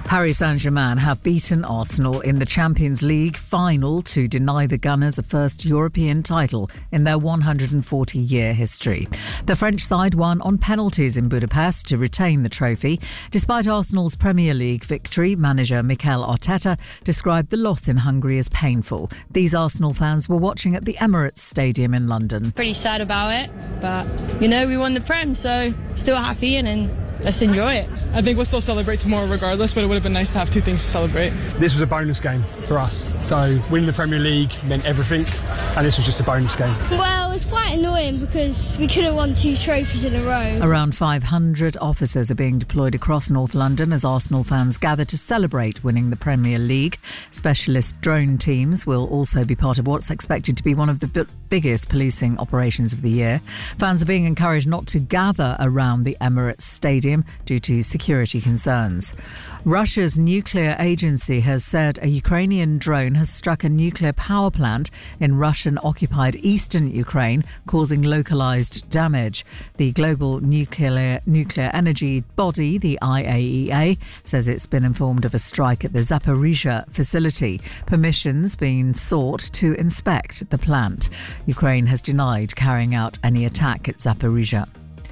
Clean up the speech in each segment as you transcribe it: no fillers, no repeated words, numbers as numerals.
Paris Saint-Germain have beaten Arsenal in the Champions League final to deny the Gunners a first European title in their 140-year history. The French side won on penalties in Budapest to retain the trophy. Despite Arsenal's Premier League victory, manager Mikel Arteta described the loss in Hungary as painful. These Arsenal fans were watching at the Emirates Stadium in London. Pretty sad about it, but we won the Prem, so still happy and let's enjoy it. I think we'll still celebrate tomorrow regardless, but it would have been nice to have two things to celebrate. This was a bonus game for us, so winning the Premier League meant everything, and this was just a bonus game. Well, it was quite annoying because we couldn't won two trophies in a row. Around 500 officers are being deployed across North London as Arsenal fans gather to celebrate winning the Premier League. Specialist drone teams will also be part of what's expected to be one of the biggest policing operations of the year. Fans are being encouraged not to gather around the Emirates Stadium due to security concerns. Russia's nuclear agency has said a Ukrainian drone has struck a nuclear power plant in Russian-occupied eastern Ukraine, causing localised damage. The global nuclear energy body, the IAEA, says it's been informed of a strike at the Zaporizhzhia facility. Permission's been sought to inspect the plant. Ukraine has denied carrying out any attack at Zaporizhzhia.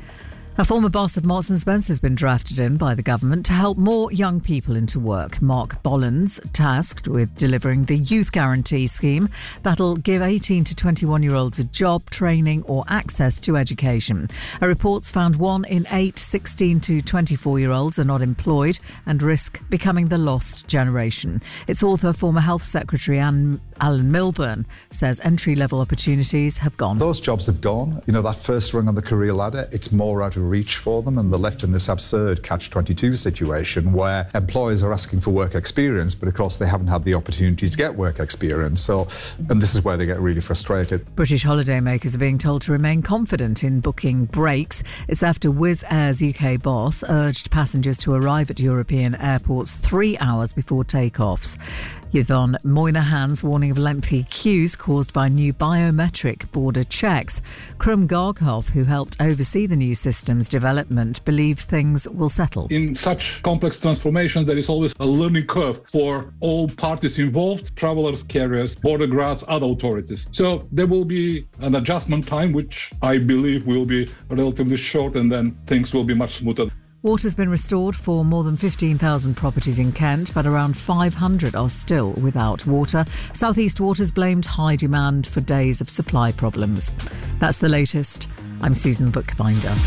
A former boss of Marks & Spencer has been drafted in by the government to help more young people into work. Mark Bollins, tasked with delivering the Youth Guarantee scheme that'll give 18 to 21-year-olds a job, training or access to education. A report's found 1 in 8 16 to 24-year-olds are not employed and risk becoming the lost generation. Its author, former Health Secretary Alan Milburn, says entry-level opportunities have gone. Those jobs have gone. That first rung on the career ladder, it's more out of reach for them, and they're left in this absurd catch-22 situation where employers are asking for work experience, but of course they haven't had the opportunities to get work experience. And this is where they get really frustrated. British holidaymakers are being told to remain confident in booking breaks. It's after Wizz Air's UK boss urged passengers to arrive at European airports 3 hours before takeoffs. Yvonne Moynihan's warning of lengthy queues caused by new biometric border checks. Krum Garkov, who helped oversee the new system's development, believes things will settle. In such complex transformation, there is always a learning curve for all parties involved, travelers, carriers, border guards, other authorities. So there will be an adjustment time, which I believe will be relatively short, and then things will be much smoother. Water's been restored for more than 15,000 properties in Kent, but around 500 are still without water. South East Water's blamed high demand for days of supply problems. That's the latest. I'm Susan Bookbinder.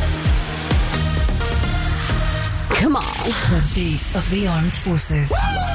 Come on. The beat of the armed forces.